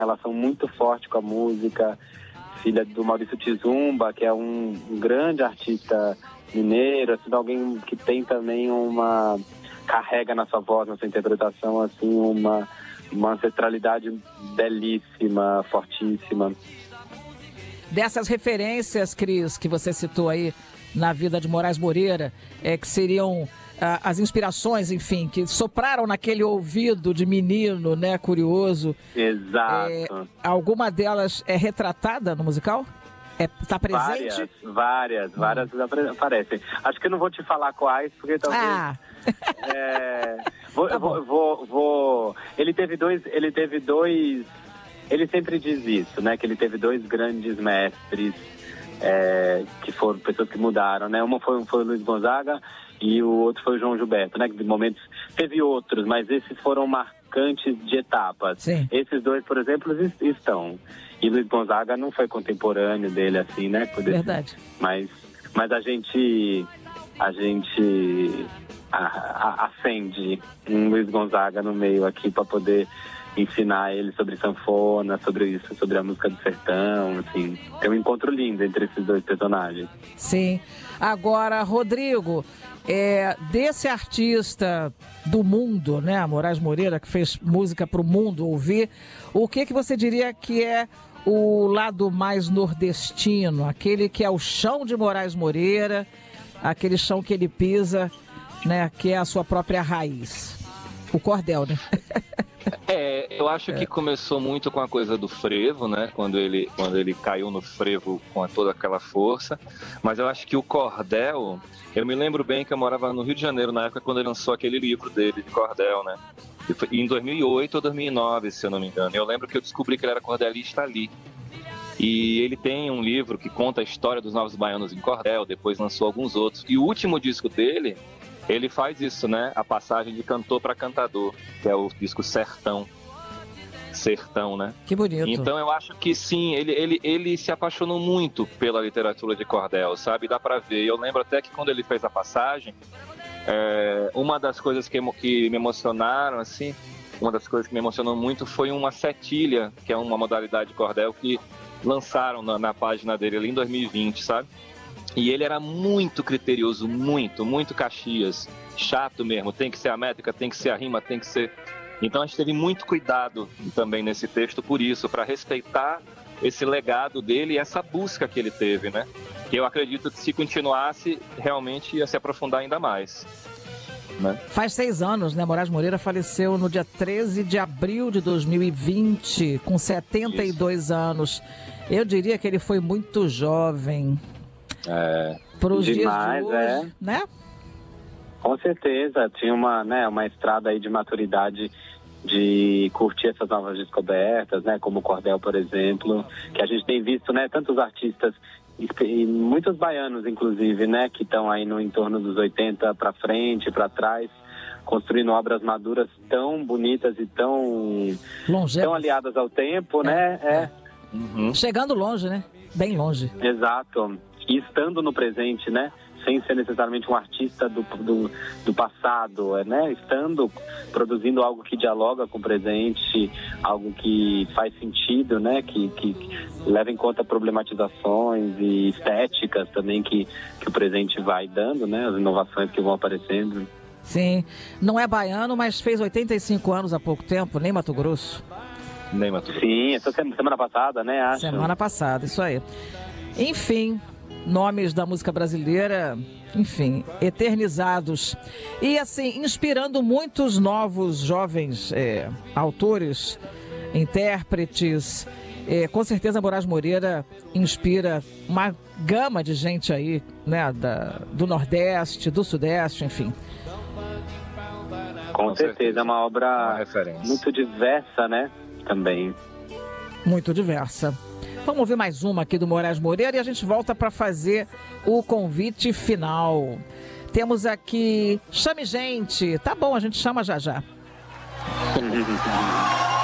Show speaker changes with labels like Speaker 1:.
Speaker 1: relação muito forte com a música, filha do Maurício Tizumba, que é um grande artista mineiro, assim, alguém que tem também carrega na sua voz, na sua interpretação, assim, uma ancestralidade belíssima, fortíssima.
Speaker 2: Dessas referências, Cris, que você citou aí na vida de Moraes Moreira, que seriam as inspirações, enfim, que sopraram naquele ouvido de menino, né, curioso.
Speaker 1: Exato.
Speaker 2: Alguma delas é retratada no musical? Está presente?
Speaker 1: Várias aparecem. Acho que eu não vou te falar quais, porque talvez... Ele teve dois... Ele sempre diz isso, né? Que ele teve dois grandes mestres, que foram pessoas que mudaram, né? Uma foi o Luiz Gonzaga e o outro foi o João Gilberto, né? Que de momentos teve outros, mas esses foram marcantes de etapas.
Speaker 2: Sim.
Speaker 1: Esses dois, por exemplo, estão. E Luiz Gonzaga não foi contemporâneo dele, assim, né?
Speaker 2: Verdade.
Speaker 1: Mas a gente acende um Luiz Gonzaga no meio aqui para poder ensinar ele sobre sanfona, sobre isso, sobre a música do sertão, assim. Tem um encontro lindo entre esses dois personagens.
Speaker 2: Sim. Agora, Rodrigo, desse artista do mundo, né, Moraes Moreira, que fez música para o mundo ouvir, o que você diria que é o lado mais nordestino, aquele que é o chão de Moraes Moreira, aquele chão que ele pisa, né, que é a sua própria raiz? O cordel, né?
Speaker 3: Eu acho que começou muito com a coisa do frevo, né? Quando ele caiu no frevo com toda aquela força. Mas eu acho que o cordel... Eu me lembro bem que eu morava no Rio de Janeiro na época quando ele lançou aquele livro dele, de cordel, né? Em 2008 ou 2009, se eu não me engano. Eu lembro que eu descobri que ele era cordelista ali. E ele tem um livro que conta a história dos Novos Baianos em cordel, depois lançou alguns outros. E o último disco dele... Ele faz isso, né? A passagem de cantor para cantador, que é o disco Sertão, né?
Speaker 2: Que bonito.
Speaker 3: Então eu acho que sim, ele se apaixonou muito pela literatura de cordel, sabe? Dá para ver. Eu lembro até que quando ele fez a passagem, uma das coisas que me emocionaram, assim, uma das coisas que me emocionou muito foi uma setilha, que é uma modalidade de cordel que lançaram na página dele ali em 2020, sabe? E ele era muito criterioso, muito Caxias, chato mesmo, tem que ser a métrica, tem que ser a rima, tem que ser... Então a gente teve muito cuidado também nesse texto por isso, para respeitar esse legado dele e essa busca que ele teve, né? Que eu acredito que se continuasse, realmente ia se aprofundar ainda mais. Né?
Speaker 2: Faz 6 anos, né? Moraes Moreira faleceu no dia 13 de abril de 2020, com 72 anos. Eu diria que ele foi muito jovem. Para os dias de hoje, né?
Speaker 1: Com certeza, tinha uma estrada aí de maturidade, de curtir essas novas descobertas, né? Como o cordel, por exemplo, que a gente tem visto, né? Tantos artistas e muitos baianos, inclusive, né? Que estão aí no entorno dos 80 para frente, para trás, construindo obras maduras tão bonitas e tão aliadas ao tempo, né?
Speaker 2: Uhum. Chegando longe, né? Bem longe.
Speaker 1: Exato. E estando no presente, né? Sem ser necessariamente um artista do passado, né? Produzindo algo que dialoga com o presente, algo que faz sentido, né? Que leva em conta problematizações e estéticas também que o presente vai dando, né? As inovações que vão aparecendo.
Speaker 2: Sim. Não é baiano, mas fez 85 anos há pouco tempo, nem Mato Grosso.
Speaker 3: Nem Mato Grosso.
Speaker 1: Sim, essa semana passada, né? Acho.
Speaker 2: Semana passada, isso aí. Enfim, nomes da música brasileira, enfim, eternizados. E assim, inspirando muitos novos jovens autores, intérpretes. Com certeza Moraes Moreira inspira uma gama de gente aí, né? Do Nordeste, do Sudeste, enfim.
Speaker 1: Com certeza, é uma obra muito diversa, né? Também.
Speaker 2: Muito diversa. Vamos ouvir mais uma aqui do Moraes Moreira e a gente volta para fazer o convite final. Temos aqui Chame Gente. Tá bom, a gente chama já já.